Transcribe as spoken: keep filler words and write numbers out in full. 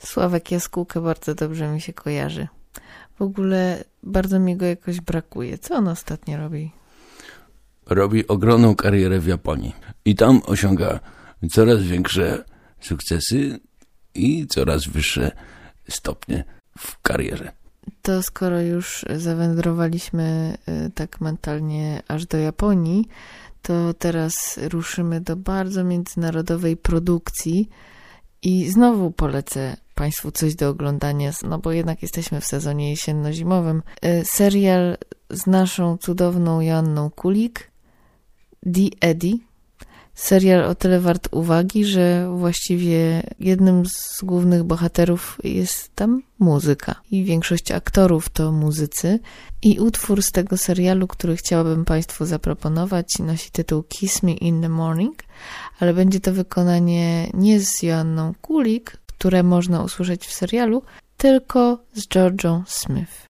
Sławek Jaskółka bardzo dobrze mi się kojarzy. W ogóle bardzo mi go jakoś brakuje. Co on ostatnio robi? Robi ogromną karierę w Japonii. I tam osiąga coraz większe sukcesy i coraz wyższe stopnie w karierze. To skoro już zawędrowaliśmy tak mentalnie aż do Japonii, to teraz ruszymy do bardzo międzynarodowej produkcji i znowu polecę Państwu coś do oglądania, no bo jednak jesteśmy w sezonie jesienno-zimowym. Serial z naszą cudowną Joanną Kulik, The Eddie. Serial o tyle wart uwagi, że właściwie jednym z głównych bohaterów jest tam muzyka i większość aktorów to muzycy. I utwór z tego serialu, który chciałabym Państwu zaproponować, nosi tytuł Kiss Me in the Morning, ale będzie to wykonanie nie z Joanną Kulik, które można usłyszeć w serialu, tylko z Georgią Smith.